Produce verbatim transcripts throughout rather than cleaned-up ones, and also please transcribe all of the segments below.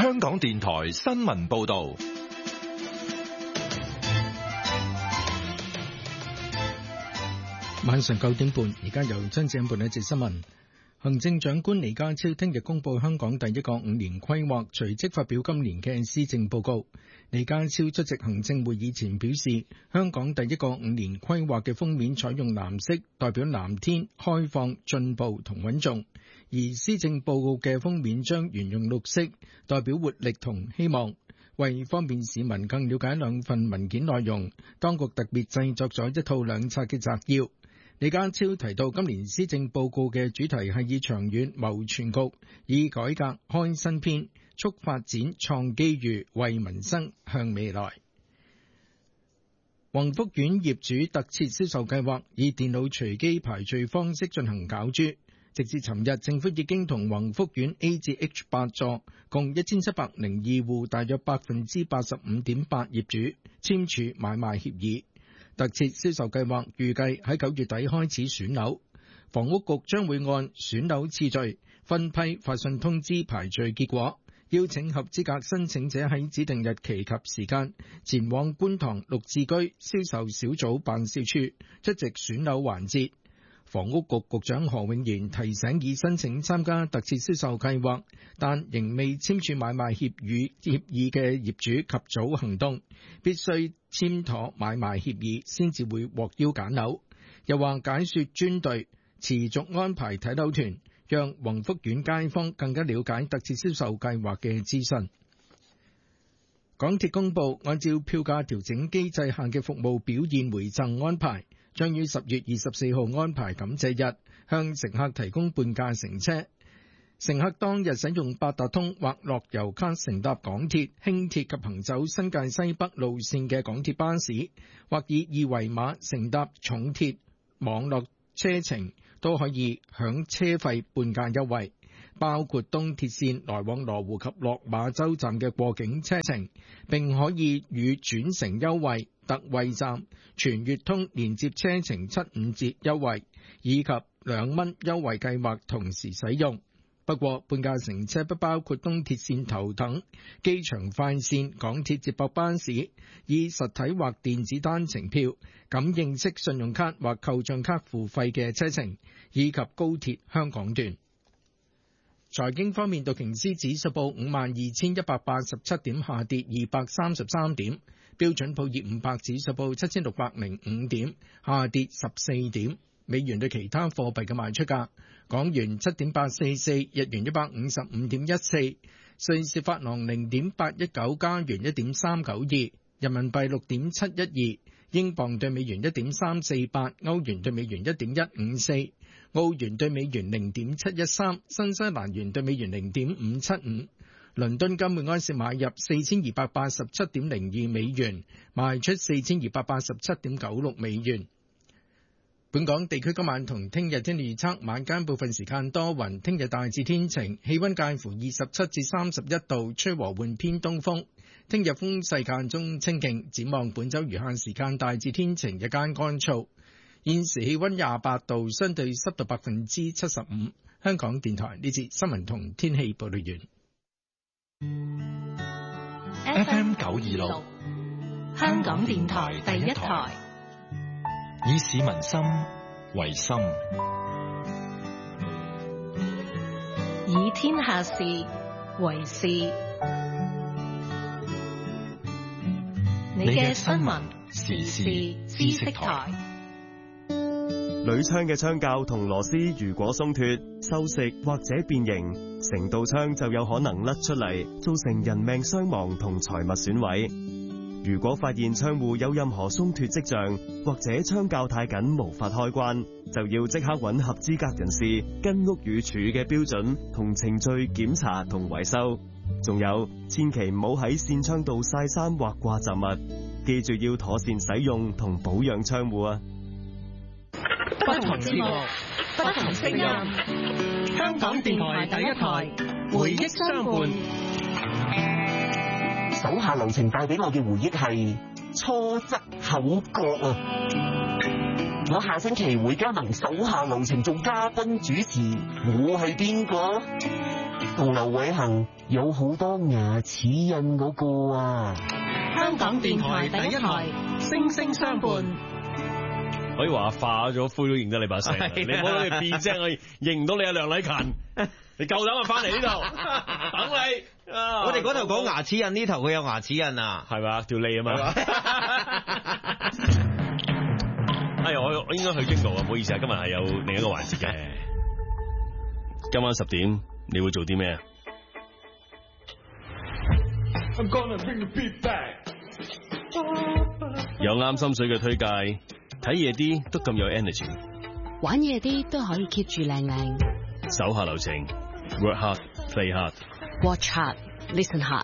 香港電台新聞報道。 晚上九點半，而家由張子欣報一節新聞。行政長官李家超聽日公布香港第一個五年規劃，隨即發表今年嘅施政報告。李家超出席行政會議前表示，香港第一個五年規劃嘅封面採用藍色，代表藍天、開放、進步同穩重；而施政報告嘅封面將沿用綠色，代表活力同希望。為方便市民更了解兩份文件內容，當局特別製作咗一套兩冊嘅摘要。李家超提到，今年施政報告嘅主題係以長遠謀全局，以改革開新篇，促發展創機遇，為民生向未來。宏福苑業主特設銷售計劃以電腦隨機排序方式進行攪珠，直至尋日，政府已經同宏福苑 A 至 H 八座共一千七百零二戶，大約百分之八十五點八業主簽署買賣協議。特設銷售計劃預計喺九月底開始選樓，房屋局將會按選樓次序分批發信通知排序結果，邀請合資格申請者喺指定日期及時間前往觀塘綠置居銷售小組辦事處出席選樓環節。房屋局局長何永賢提醒，已申請參加特設銷售計劃但仍未簽署買賣協議協議嘅業主及早行動，必須簽妥買賣協議先至會獲邀揀樓。又話解說專隊持續安排睇樓團，讓宏福苑街坊更加了解特設銷售計劃嘅資訊。港鐵公佈，按照票價調整機制下嘅服務表現回贈安排，將於十月二十四號安排感謝日，向乘客提供半價乘車。乘客當日使用八達通或樂悠卡乘搭港鐵、輕鐵及行走新界西北路線嘅港鐵巴士，或以二維碼乘搭重鐵網絡車程，都可以享車費半價優惠，包括東鐵線來往羅湖及落馬洲站嘅過境車程，並可以與轉乘優惠、特惠站、全月通連接車程七五折優惠以及兩蚊優惠計劃同時使用。不過，半價乘車不包括東鐵線頭等、機場快線、港鐵接駁巴士、以實體或電子單程票、感應式信用卡或扣賬卡付費嘅車程，以及高鐵香港段。財經方面，道瓊斯指數報五萬二千一百八十七點，下跌二百三十三點；標準普爾五百指數報七千六百零五點，下跌十四點。美元對其他貨幣嘅賣出價：港元七點八四四，日元一百五十五點一四，瑞士法郎零點八一九，加元一點三九二，人民幣六點七一二，英鎊對美元一點三四八，歐元對美元一點一五四，澳元對美元零點七一三，新西蘭元對美元零點五七五。倫敦金每安士買入四千二百八十七點零二美元，賣出四千二百八十七點九六美元。本港地區今晚同聽日天氣預測：晚間部分時間多雲，聽日大致天晴，氣溫介乎二十七至三十一度，吹和緩偏東風。聽日風勢間中清勁，展望本週餘下時間大致天晴，日間乾燥。現時氣溫廿八度，相對濕度百分之七十五。香港電台呢節新聞同天氣報道完。 F M 九二六， 香港電台第一台。 以市民心為心， 以天下事為事。你嘅新聞時事知識台。 鋁窗嘅窗鉸同螺絲如果鬆脫、鏽蝕或者變形，成道窗就有可能甩出嚟，造成人命傷亡同財物損毀。如果發現窗戶有任何鬆脫跡象，或者窗鉸太緊無法開關，就要即刻揾合資格人士跟屋宇署嘅標準同程序檢查同維修。仲有，千祈唔好喺扇窗度曬衫或掛雜物，記住要妥善使用同保養窗戶啊！ 不同節目，不同聲音，香港電台第一台，回憶相伴。 手下留情帶俾我嘅回憶係初則口角啊！我下星期會加盟手下留情做嘉賓主持，我係邊個？ 同劉偉恒有好多牙齒印嗰個啊！ 香港電台第一台，星星相伴。 可以話化咗灰都認得你把聲，你唔好攞嚟變聲，我認唔到你阿梁禮勤，你夠膽啊翻嚟呢度等你。啊、 我哋嗰頭講牙齒印，呢頭佢有牙齒印啊， 係嘛？條脷啊嘛。哎呀，我我應該去經度啊，唔好意思啊，今日係有另一個環節嘅。今晚十點你會做啲咩啊？ I'm gonna bring the beat back. 有啱心水嘅推介，睇嘢啲都咁有 energy， 玩嘢啲都可以 keep 住靚靚。 手下留情 ，work hard, play hard, watch hard, listen hard。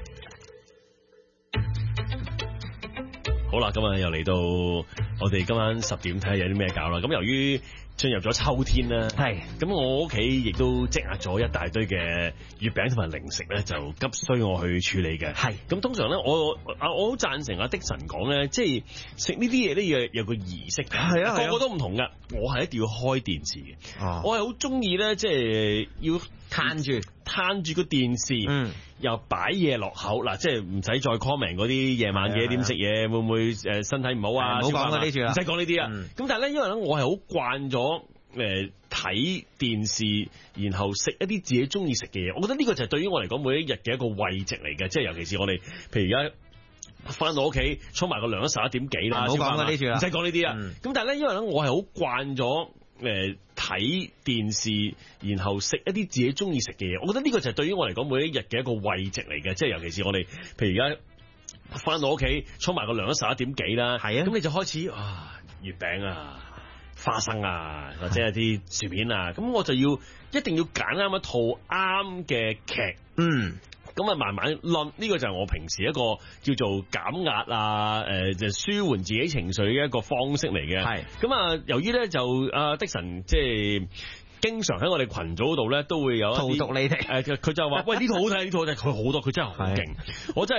好啦，今日又嚟到我哋今晚十點睇下有啲咩搞啦。咁由於進入咗秋天啦，係咁我屋企亦都積壓咗一大堆嘅月餅同埋零食咧，就急需我去處理嘅。係咁通常咧，我啊我好贊成阿的神講咧，即係食呢啲嘢咧要有個儀式，係啊，個個都唔同噶。我係一定要開電視嘅，啊、我係好中意咧，即係要攤住攤住個電視，嗯，又擺嘢落口嗱，即係唔使再 comment 嗰啲夜晚幾點食嘢，會唔會誒身體唔好啊？唔好講嗰啲住啦，唔使講呢啲啊。咁、嗯、但係咧，因為咧我係好慣咗誒睇電視，然後食一啲自己中意食嘅嘢。我覺得呢個就係對於我嚟講每一日嘅一個慰藉嚟嘅，即係尤其是我哋譬如而家翻到屋企沖埋個涼都十一點幾啦，唔好講嗰啲住啦，唔使講呢啲啊。咁、嗯、但係咧，因為咧我係好慣咗誒睇電視，然後食一啲自己中意食嘅嘢。我覺得呢個就係對於我嚟講每一日嘅一個慰藉嚟嘅，即係尤其是我哋譬如而家翻到屋企沖埋個涼都十一點幾啦，係啊，咁你就開始啊月餅啊、花生啊，或者係啲薯片啊，咁我就要一定要揀啱一套啱嘅劇，嗯。咁啊，慢慢論呢個就係我平時一個叫做減壓啊，誒、呃，就舒緩自己情緒嘅一個方式嚟嘅。係咁啊，由於咧就阿的神即係經常喺我哋群組度咧都會有一啲荼毒你哋，誒，佢就話喂呢套好睇，呢套好睇，佢好多，佢真係好勁，我真係。